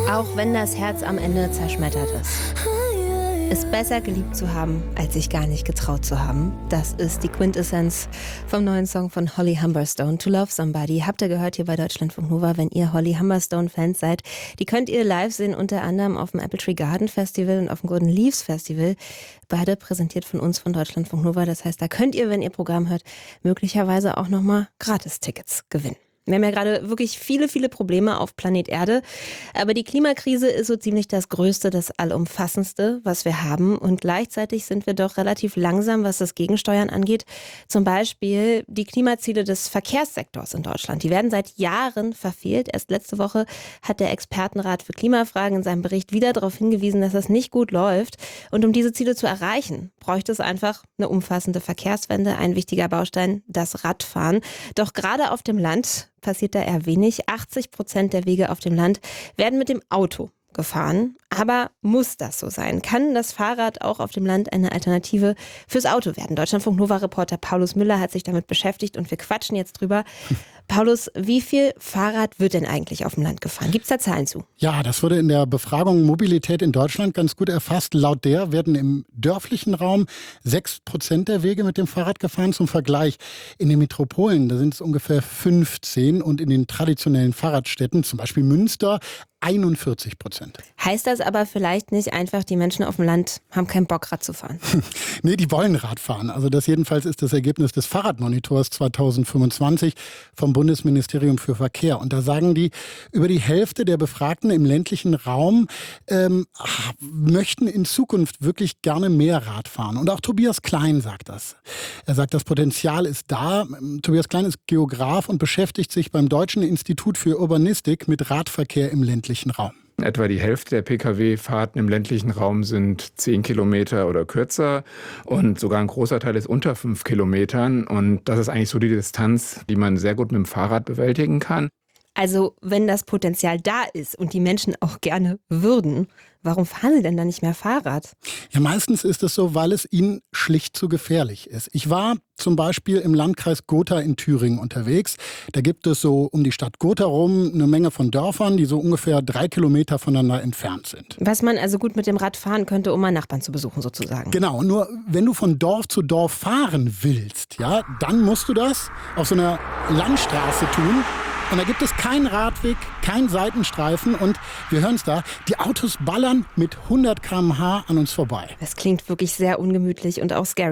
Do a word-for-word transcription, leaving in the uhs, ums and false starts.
Auch wenn das Herz am Ende zerschmettert ist. Ist besser geliebt zu haben, als sich gar nicht getraut zu haben. Das ist die Quintessenz vom neuen Song von Holly Humberstone, To Love Somebody. Habt ihr gehört hier bei Deutschlandfunk Nova, wenn ihr Holly Humberstone-Fans seid. Die könnt ihr live sehen, unter anderem auf dem Apple Tree Garden Festival und auf dem Golden Leaves Festival. Beide präsentiert von uns, von Deutschlandfunk Nova. Das heißt, da könnt ihr, wenn ihr Programm hört, möglicherweise auch nochmal Gratis-Tickets gewinnen. Wir haben ja gerade wirklich viele, viele Probleme auf Planet Erde. Aber die Klimakrise ist so ziemlich das Größte, das Allumfassendste, was wir haben. Und gleichzeitig sind wir doch relativ langsam, was das Gegensteuern angeht. Zum Beispiel die Klimaziele des Verkehrssektors in Deutschland. Die werden seit Jahren verfehlt. Erst letzte Woche hat der Expertenrat für Klimafragen in seinem Bericht wieder darauf hingewiesen, dass das nicht gut läuft. Und um diese Ziele zu erreichen, bräuchte es einfach eine umfassende Verkehrswende. Ein wichtiger Baustein, das Radfahren. Doch gerade auf dem Land passiert da eher wenig. achtzig Prozent der Wege auf dem Land werden mit dem Auto gefahren. Aber muss das so sein? Kann das Fahrrad auch auf dem Land eine Alternative fürs Auto werden? Deutschlandfunk Nova-Reporter Paulus Müller hat sich damit beschäftigt und wir quatschen jetzt drüber. Paulus, wie viel Fahrrad wird denn eigentlich auf dem Land gefahren? Gibt es da Zahlen zu? Ja, das wurde in der Befragung Mobilität in Deutschland ganz gut erfasst. Laut der werden im dörflichen Raum sechs Prozent der Wege mit dem Fahrrad gefahren. Zum Vergleich, in den Metropolen, da sind es ungefähr fünfzehn und in den traditionellen Fahrradstädten, zum Beispiel Münster, einundvierzig Prozent. Heißt das aber vielleicht nicht einfach, die Menschen auf dem Land haben keinen Bock, Rad zu fahren? Nee, die wollen Rad fahren. Also das jedenfalls ist das Ergebnis des Fahrradmonitors zweitausendfünfundzwanzig vom Bundesministerium für Verkehr. Und da sagen die, über die Hälfte der Befragten im ländlichen Raum ähm, möchten in Zukunft wirklich gerne mehr Rad fahren. Und auch Tobias Klein sagt das. Er sagt, das Potenzial ist da. Tobias Klein ist Geograf und beschäftigt sich beim Deutschen Institut für Urbanistik mit Radverkehr im ländlichen Raum. Etwa die Hälfte der Pkw-Fahrten im ländlichen Raum sind zehn Kilometer oder kürzer und sogar ein großer Teil ist unter fünf Kilometern. Und das ist eigentlich so die Distanz, die man sehr gut mit dem Fahrrad bewältigen kann. Also wenn das Potenzial da ist und die Menschen auch gerne würden, warum fahren sie denn dann nicht mehr Fahrrad? Ja, meistens ist es so, weil es ihnen schlicht zu gefährlich ist. Ich war zum Beispiel im Landkreis Gotha in Thüringen unterwegs. Da gibt es so um die Stadt Gotha rum eine Menge von Dörfern, die so ungefähr drei Kilometer voneinander entfernt sind. Was man also gut mit dem Rad fahren könnte, um mal Nachbarn zu besuchen sozusagen. Genau, nur wenn du von Dorf zu Dorf fahren willst, ja, dann musst du das auf so einer Landstraße tun. Und da gibt es keinen Radweg, keinen Seitenstreifen und wir hören es da, die Autos ballern mit hundert Kilometer pro Stunde an uns vorbei. Das klingt wirklich sehr ungemütlich und auch scary.